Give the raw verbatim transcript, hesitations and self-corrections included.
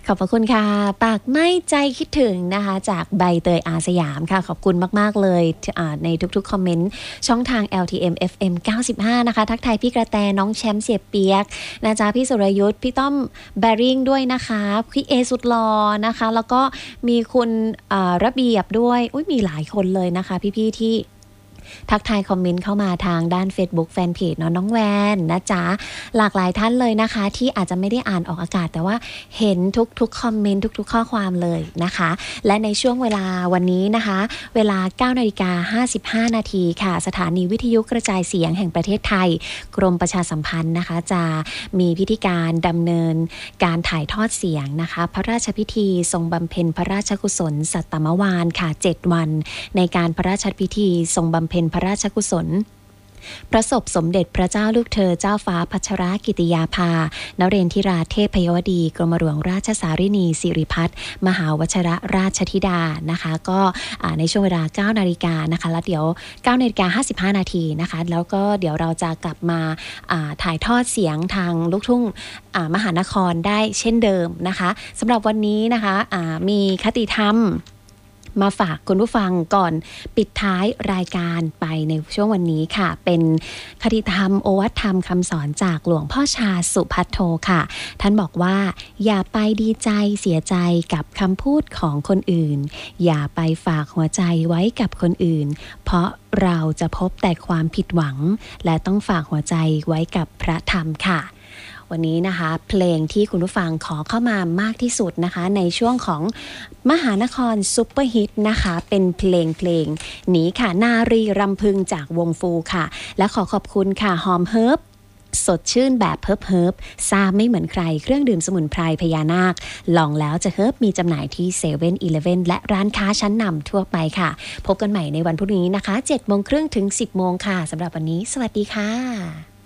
ขอบพระคุณค่ะปากไม่ใจคิดถึงนะคะจากใบเตยอาสยามค่ะขอบคุณมากๆเลยในทุกๆคอมเมนต์ช่องทาง แอล ที เอ็ม เอฟ เอ็ม เก้าสิบห้านะคะทักทายพี่กระแตน้องแชมป์เสียเปียกนะจ๊ะพี่สุรยุทธพี่ต้อมแบริ่งด้วยนะคะพี่เอสุดหล่อนะคะแล้วก็มีคุณระเบียบด้วยอุ้ยมีหลายคนเลยนะคะพี่ๆที่ทักทายคอมเมนต์เข้ามาทางด้าน Facebook Fanpage เนาะน้องแวนนะจ๊ะหลากหลายท่านเลยนะคะที่อาจจะไม่ได้อ่านออกอากาศแต่ว่าเห็นทุกๆคอมเมนต์ทุกๆข้อความเลยนะคะและในช่วงเวลาวันนี้นะคะเวลา เก้านาฬิกาห้าสิบห้านาทีค่ะสถานีวิทยุกระจายเสียงแห่งประเทศไทยกรมประชาสัมพันธ์นะคะจะมีพิธีการดำเนินการถ่ายทอดเสียงนะคะพระราชพิธีทรงบำเพ็ญพระราชกุศลสัตตมวาลค่ะเจ็ดวันในการพระราชพิธีทรงบำเพ็ญพระราชกุศลพระศพสมเด็จพระเจ้าลูกเธอเจ้าฟ้าพัชรกิติยาภานเรนทิราเทพยวดีกรมหลวงราชสารินีสิริพัฒน์มหาวชิรราชธิดานะคะก็ในช่วงเวลา เก้านาฬิกานะคะแล้วเดี๋ยว เก้านาฬิกาห้าสิบห้านาทีนะคะแล้วก็เดี๋ยวเราจะกลับมาถ่ายทอดเสียงทางลูกทุ่งมหานครได้เช่นเดิมนะคะสำหรับวันนี้นะคะมีคติธรรมมาฝากคุณผู้ฟังก่อนปิดท้ายรายการไปในช่วงวันนี้ค่ะเป็นคติธรรมโอวัตธรรมคำสอนจากหลวงพ่อชาสุภัทโทค่ะท่านบอกว่าอย่าไปดีใจเสียใจกับคำพูดของคนอื่นอย่าไปฝากหัวใจไว้กับคนอื่นเพราะเราจะพบแต่ความผิดหวังและต้องฝากหัวใจไว้กับพระธรรมค่ะวันนี้นะคะเพลงที่คุณผู้ฟังขอเข้ามามากที่สุดนะคะในช่วงของมหานครซุปเปอร์ฮิตนะคะเป็นเพลงเพลงนี้ค่ะนารีรำพึงจากวงฟูค่ะและขอขอบคุณค่ะหอมเฮิร์บสดชื่นแบบเฮิร์บเฮิร์บซาไม่เหมือนใครเครื่องดื่มสมุนไพรพญานาคลองแล้วจะเฮิร์บมีจำหน่ายที่เซเว่นอีเลฟเว่นและร้านค้าชั้นนำทั่วไปค่ะพบกันใหม่ในวันพรุ่งนี้นะคะเจ็ดโมงครึ่งถึงสิบโมงค่ะสำหรับวันนี้สวัสดีค่ะ